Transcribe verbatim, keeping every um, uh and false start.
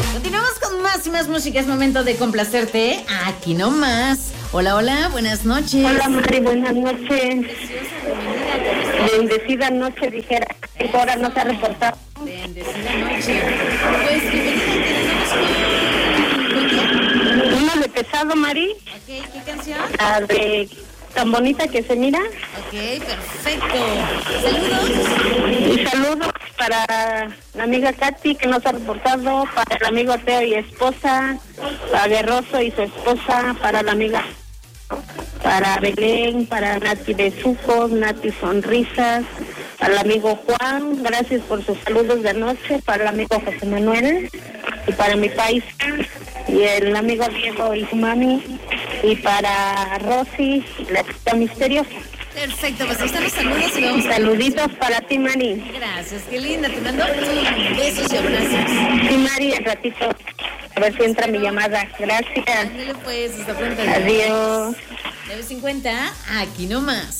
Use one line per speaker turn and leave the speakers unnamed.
Continuamos con más y más música. Es momento de complacerte aquí nomás. Hola, hola, buenas noches.
Hola, Mari, buenas noches. Bendecida noche, dijera. Ahora no se ha reportado.
Bendecida noche. Pues, bienvenida.
Uno de pesado, Mari.
Ok, ¿qué canción?
La de Tan Bonita que Se Mira.
Ok, perfecto. Saludos.
Y saludos para la amiga Katy, que nos ha reportado, para el amigo Teo y esposa, para Guerroso y su esposa, para la amiga, para Belén, para Nati Besucos, Nati Sonrisas, para el amigo Juan, gracias por sus saludos de noche, para el amigo José Manuel, y para mi país, y el amigo Diego y su mami, y para Rosy, la chica misteriosa.
Perfecto, pues ahí están los saludos y vamos a...
Saluditos para ti, Mari.
Gracias, qué linda, te mando besos y abrazos.
Sí, Mari, al ratito, a ver si entra mi llamada. Gracias.
Ándale pues, hasta pronto.
Adiós.
nueve cincuenta, aquí nomás.